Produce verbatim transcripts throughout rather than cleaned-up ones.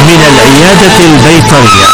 من العيادة البيطرية.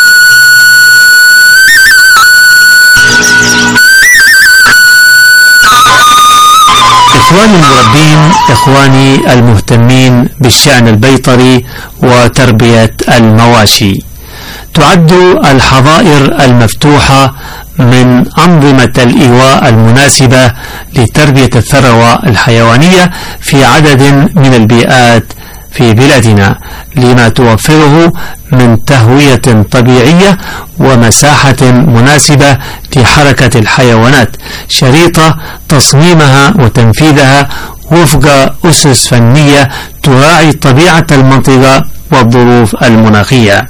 إخواني المربين، إخواني المهتمين بالشأن البيطري وتربية المواشي، تعد الحظائر المفتوحة من أنظمة الإيواء المناسبة لتربية الثروة الحيوانية في عدد من البيئات في بلادنا، لما توفره من تهوية طبيعية ومساحة مناسبة لحركة الحيوانات، شريطة تصميمها وتنفيذها وفق أسس فنية تراعي طبيعة المنطقة والظروف المناخية.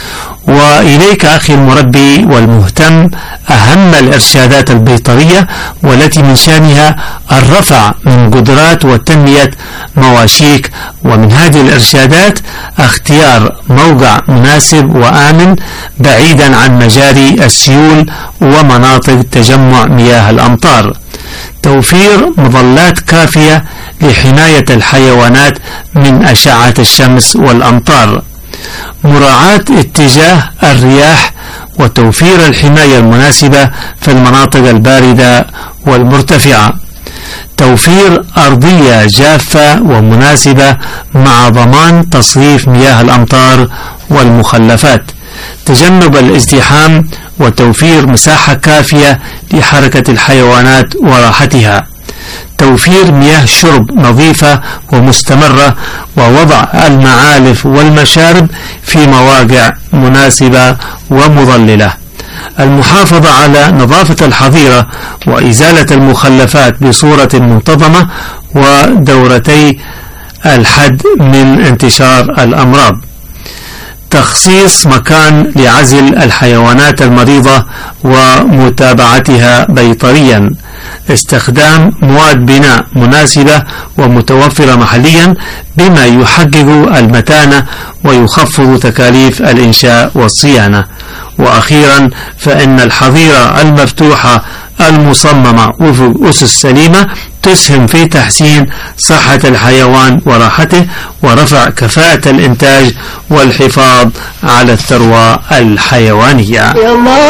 وإليك أخي المربي والمهتم أهم الإرشادات البيطرية، والتي من شأنها الرفع من قدرات وتنمية مواشيك. ومن هذه الإرشادات اختيار موقع مناسب وآمن بعيدا عن مجاري السيول ومناطق تجمع مياه الأمطار، توفير مظلات كافية لحماية الحيوانات من أشعة الشمس والأمطار، مراعاة اتجاه الرياح، وتوفير الحماية المناسبة في المناطق الباردة والمرتفعة، توفير أرضية جافة ومناسبة مع ضمان تصريف مياه الأمطار والمخلفات، تجنب الازدحام وتوفير مساحة كافية لحركة الحيوانات وراحتها، توفير مياه شرب نظيفة ومستمرة، ووضع المعالف والمشارب في مواقع مناسبة ومظللة، المحافظة على نظافة الحظيرة وإزالة المخلفات بصورة منتظمة، ودورتي الحد من انتشار الأمراض، تخصيص مكان لعزل الحيوانات المريضة ومتابعتها بيطريا، استخدام مواد بناء مناسبة ومتوفرة محليا بما يحقق المتانة ويخفض تكاليف الإنشاء والصيانة. وأخيرا فإن الحظيرة المفتوحة المصممة وفق أسس سليمة تسهم في تحسين صحة الحيوان وراحته ورفع كفاءة الإنتاج والحفاظ على الثروة الحيوانية.